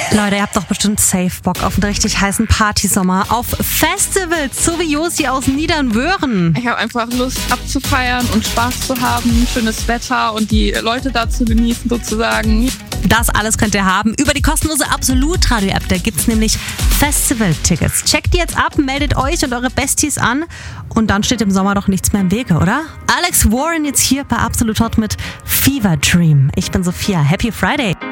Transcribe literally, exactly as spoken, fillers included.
Leute, ihr habt doch bestimmt safe Bock auf einen richtig heißen Partysommer, auf Festivals, so wie Josi aus Niedernwöhren. Ich habe einfach Lust abzufeiern und Spaß zu haben, schönes Wetter und die Leute da zu genießen sozusagen. Das alles könnt ihr haben über die kostenlose Absolut-Radio-App. Da gibt's nämlich Festival-Tickets. Checkt die jetzt ab, meldet euch und eure Besties an und dann steht im Sommer doch nichts mehr im Wege, oder? Alex Warren jetzt hier bei Absolut Hot mit Fever Dream. Ich bin Sophia. Happy Friday.